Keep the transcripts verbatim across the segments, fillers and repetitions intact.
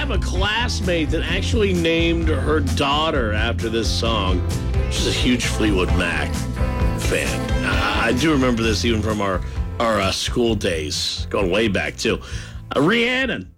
have a classmate that actually named her daughter after this song. She's a huge Fleetwood Mac fan. I, I do remember this even from our, our uh, school days, going way back, too. Uh, Rhiannon.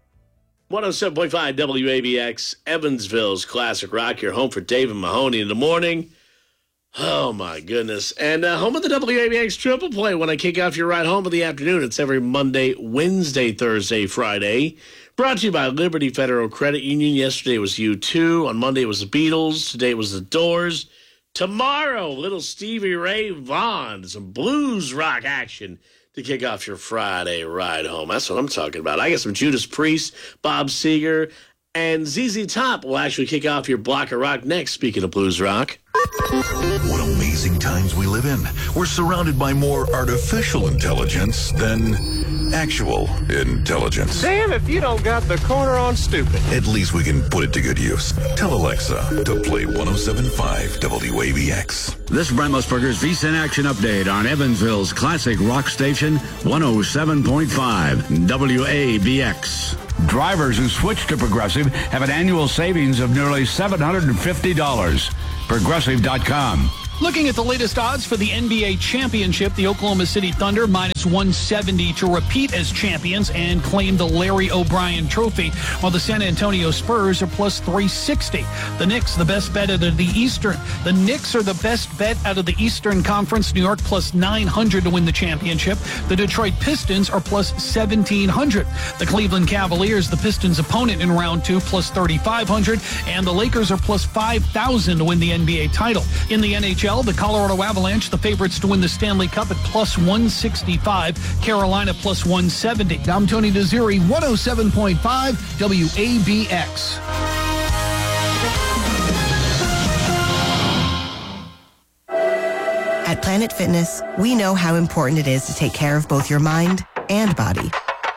one oh seven point five W A B X, Evansville's Classic Rock. Your home for David Mahoney in the morning. Oh, my goodness. And uh, home of the W A B X Triple Play when I kick off your ride home in the afternoon. It's every Monday, Wednesday, Thursday, Friday. Brought to you by Liberty Federal Credit Union. Yesterday was U two. On Monday it was the Beatles. Today it was the Doors. Tomorrow, little Stevie Ray Vaughan. Some blues rock action to kick off your Friday ride home. That's what I'm talking about. I got some Judas Priest, Bob Seger, and Z Z Top will actually kick off your block of rock next, speaking of blues rock. What amazing times we live in. We're surrounded by more artificial intelligence than actual intelligence. Damn if you don't got the corner on stupid. At least we can put it to good use. Tell Alexa to play one oh seven point five W A B X. This is Brent Musburger's V S I N Action Update on Evansville's classic rock station, one oh seven point five W A B X. Drivers who switch to Progressive have an annual savings of nearly seven hundred fifty dollars. Progressive dot com. Looking at the latest odds for the N B A championship, the Oklahoma City Thunder minus one seventy to repeat as champions and claim the Larry O'Brien Trophy, while the San Antonio Spurs are plus three sixty. The Knicks, the best bet out of the Eastern. The Knicks are the best bet out of the Eastern Conference. New York plus nine hundred to win the championship. The Detroit Pistons are plus seventeen hundred. The Cleveland Cavaliers, the Pistons' opponent in round two, plus thirty-five hundred. And the Lakers are plus five thousand to win the N B A title. In the N H L, the Colorado Avalanche, the favorites to win the Stanley Cup at plus one sixty-five. Carolina plus one seventy. I'm Tony Desiri, one oh seven point five W A B X. At Planet Fitness, we know how important it is to take care of both your mind and body.